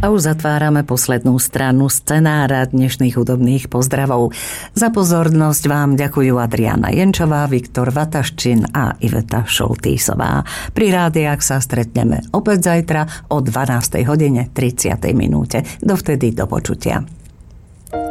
A už zatvárame poslednú stranu scenára dnešných hudobných pozdravov. Za pozornosť vám ďakujú Adriana Jenčová, Viktor Vataščin a Iveta Šoltýsová. Pri rádiách sa stretneme opäť zajtra o 12:30. Dovtedy do počutia.